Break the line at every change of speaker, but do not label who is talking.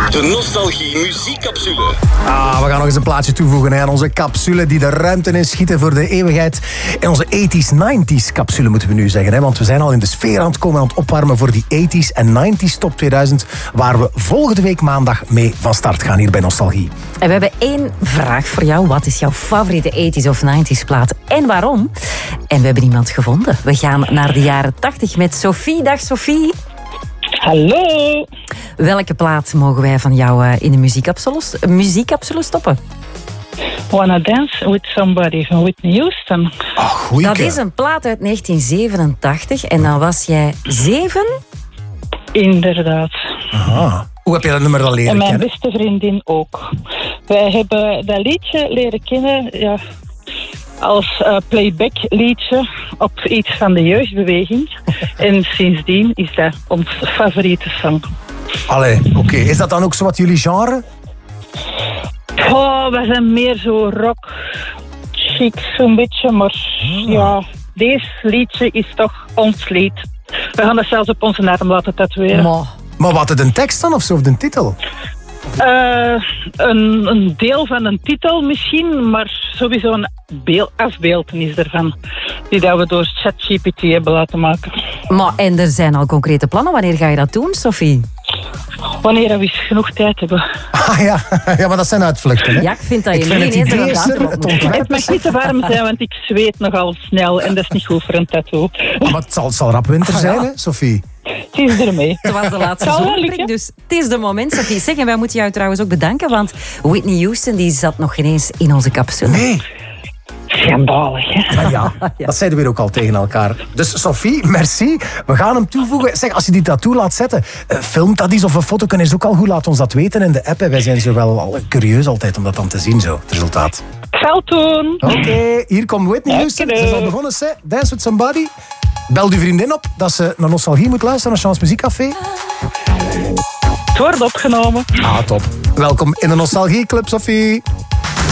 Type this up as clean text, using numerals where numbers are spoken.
De Nostalgie Muziekcapsule.
We gaan nog eens een plaatje toevoegen aan onze capsule die de ruimte in schieten voor de eeuwigheid. In onze 80s, 90s capsule moeten we nu zeggen. Hè? Want we zijn al in de sfeer aan het komen, aan het opwarmen voor die 80s en 90s top 2000. Waar we volgende week maandag mee van start gaan hier bij Nostalgie.
En we hebben 1 vraag voor jou. Wat is jouw favoriete 80s of 90s plaat en waarom? En we hebben iemand gevonden. We gaan naar de jaren 80 met Sophie. Dag Sophie.
Hallo.
Welke plaat mogen wij van jou in de muziekcapsule stoppen?
Wanna Dance with Somebody van Whitney Houston.
Dat is een plaat uit 1987 en dan was jij 7?
Inderdaad.
Aha. Hoe heb je dat nummer dan leren
En mijn
kennen?
beste vriendin ook. Wij hebben dat liedje leren kennen als playback liedje op iets van de jeugdbeweging. En sindsdien is dat ons favoriete song.
Allee, oké. Is dat dan ook zo wat jullie genre?
Wij zijn meer zo rock chic zo'n beetje, maar ja, deze liedje is toch ons lied. We gaan dat zelfs op onze arm laten tatoeëren.
Maar wat het een tekst dan of zo, of de titel?
Een deel van een titel misschien, maar sowieso een afbeeldenis ervan. Die dat we door ChatGPT hebben laten maken.
Maar en er zijn al concrete plannen. Wanneer ga je dat doen, Sophie?
Wanneer we eens genoeg tijd hebben.
Ja, maar dat zijn uitvluchten. Hè?
Ja, ik vind dat je
vind
niet
het
ineens
idee
aan
is
het
er, het
antwoord moet
ontwerp
Het mag niet te warm zijn, want ik zweet nogal snel en dat is niet goed voor een tattoo.
Maar het zal rap winter zijn, hè, Sophie?
Het is ermee.
Het was de laatste
Zal wel
zonnebril,
lukken.
dus het is de moment, Sophie. Zeg, en wij moeten jou trouwens ook bedanken, want Whitney Houston die zat nog ineens in onze capsule.
Nee.
Schandalig, hè?
Ja, dat zeiden we weer ook al tegen elkaar. Dus Sophie, merci. We gaan hem toevoegen. Zeg, als je die tattoo laat zetten, filmt dat eens of een foto is ook al goed. Laat ons dat weten in de app. Hè. Wij zijn zo wel al curieus altijd om dat dan te zien, zo, het resultaat.
Ik zal het doen.
Oké, hier komt Whitney Houston. Ze is al begonnen, Dance with Somebody. Bel uw vriendin op dat ze naar Nostalgie moet luisteren, naar Chance Muziekcafé.
Het wordt opgenomen.
Top. Welkom in de Nostalgie Club, Sophie.